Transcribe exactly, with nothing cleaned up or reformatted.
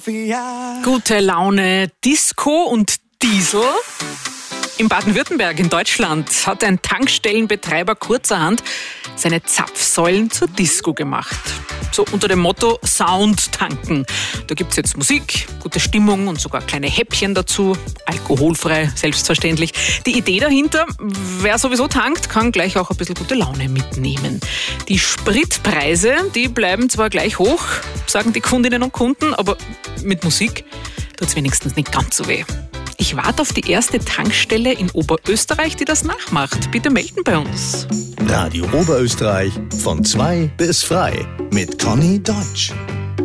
Gute Laune, Disco und Diesel. In Baden-Württemberg in Deutschland hat ein Tankstellenbetreiber kurzerhand seine Zapfsäulen zur Disco gemacht. So unter dem Motto Sound tanken. Da gibt's jetzt Musik, gute Stimmung und sogar kleine Häppchen dazu. Alkoholfrei, selbstverständlich. Die Idee dahinter, wer sowieso tankt, kann gleich auch ein bisschen gute Laune mitnehmen. Die Spritpreise, die bleiben zwar gleich hoch, sagen die Kundinnen und Kunden, aber mit Musik tut's wenigstens nicht ganz so weh. Ich warte auf die erste Tankstelle in Oberösterreich, die das nachmacht. Bitte melden bei uns. Radio Oberösterreich von zwei bis frei mit Conny Deutsch.